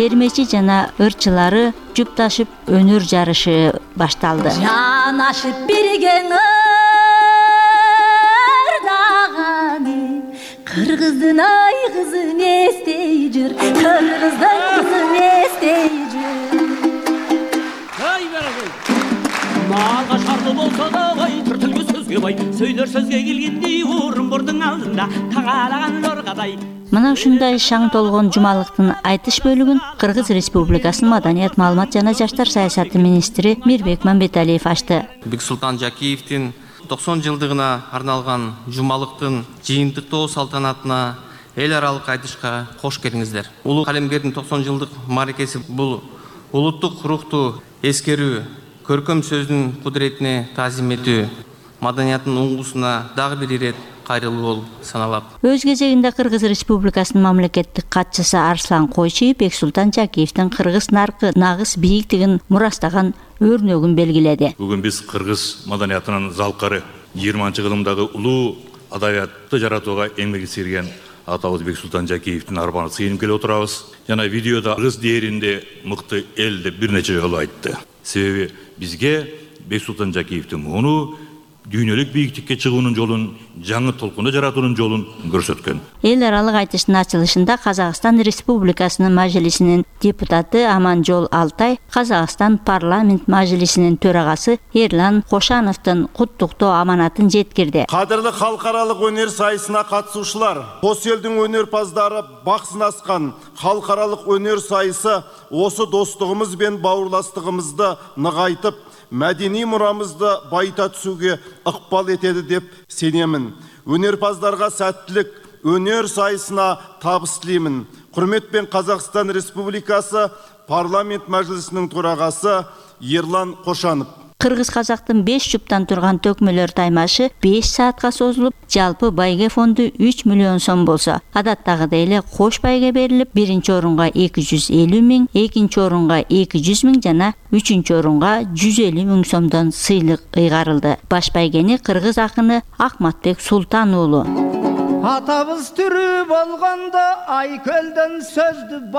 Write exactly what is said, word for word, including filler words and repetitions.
термечи жана ырчылары жупташып өнөр жарышы башталды. Жанашып бирген ырдаганы Кыргыздын айгызын эстей жүр, Кыргыздын кызын эстей жүр. Ай беребей. Малга шарты болса да бай, түртүлгө сөзгө бай, сөйлөр сөзгө келгендей орынбордун алдында тағалаган лоргадай. Мына ушундай шаң толгон жумалыктын айтыш бөлүгүн Кыргыз Республикасынын Маданият, маалымат жана жаштар саясаты министри Мирбек Мамбеталиев ачты. Бексултан Жакиевдин токсон жылдыгына арналган жумалыктын жыйынтыктоо салтанатына эл аралык айтышка кош келиңиздер. Улуу калемгердин токсон жылдык мааракеси бул улуттук рухту эскерүү, көркөм сөздүн кудуретине таазим этүү, маданияттын уңгусуна дагы бир ирет кайрылуу болуп саналат. Өз кезегинде Кыргыз Республикасынын мамлекеттик катчысы Арслан Койчиев Бексултан Жакиевдин кыргыз наркы нагыз бийиктигин мурастаган өрнөгүн белгиледи. Бүгүн биз кыргыз маданиятынын залкары жыйырманчы кылымдагы улуу адабиятты жаратууга эмгеги сирген атабыз Бексултан Жакиевдин арбаны сыйынып келе отурабыз. Жана видеодо кыргыз дээринде мыкты эл деп бир нече жолу айтты. Себеби бизге Бексултан Жакиевдин муну дүйнөлүк бийиктикке чыгуунун жолун, жаңы толкунду жаратуунун жолун көрсөткөн. Эл аралык айтыштын ачылышында Казакстан Республикасынын Мажлисинин депутаты Аманжол Алтай, Казакстан парламент мажлисинин төрагасы Эрлан Кошановдун куттуктоо аманатын жеткирди. Кадырлы халкаралык өнөр сайысына катышуучулар, кос элдин өнөрпаздары бак сынашкан халкаралык өнөр сайысы осы достугубуз бен бауырластыгыбызды нығайтып, мәдени мұрамызды байыта түсуге ықпал етеді деп сенемін. Өнерпаздарға сәттілік, өнер сайысына табыс тілеймін. Құрметпен Қазақстан Республикасы парламент мәжілісінің төрағасы Ерлан Кошанов. Кыргыз казактын беш жуптан турган төкмөлөр таймашы беш саатка созулуп, жалпы байге фонду үч миллион сом болсо, адаттагыдай эле кош байге берилип, биринчи орунга эки жүз элүү миң, экинчи орунга эки жүз миң жана үчүнчү орунга жүз элүү миң сомдон сыйлык ыйгарылды. Баш байгени кыргыз акыны Ахматбек Султан уулу. Атабыз түрү болгондо айкөлдөн сөздү